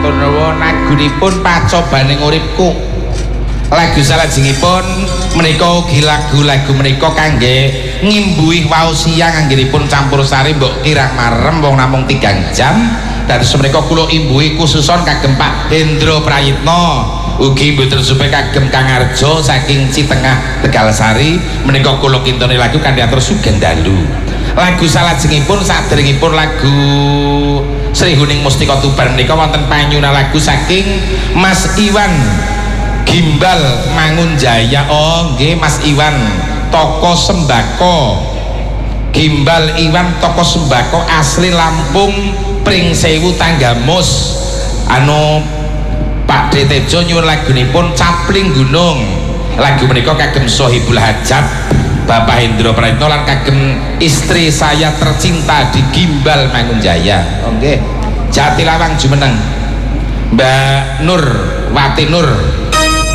matur nuwun lagunipun pacobaning uripku. Lagu salajengipun menika ugi lagu-lagu menika kangge ngimbuhi waos siang anggenipun campur sari mbok kirang marem wong namung 3 jam. Dados menika kula imbuhi khususon kagem Pak Hendro Prayitno ugi mboten supe kagem Kang Arjo saking Citengah Tegalsari menika kula kintoni lagu kanthi atur sugeng dalu. Lagu salajengipun saderengipun lagu Sri Huning Mustika Tuban menika wonten panyunan lagu saking Mas Iwan Gimbal Mangunjaya. Oh nggih Mas Iwan toko sembako Gimbal Iwan toko sembako asli Lampung Pringsewu Tanggamus anu Pak Detejo nyuwun lagunipun Capling Gunung. Lagu menika kagem Sohibul Hajat Bapak Hendro Prayitno lan kagem istri saya tercinta di Gimbal Mangunjaya. Oke Jatilawang Jumeneng Mbak Nur Wati Nur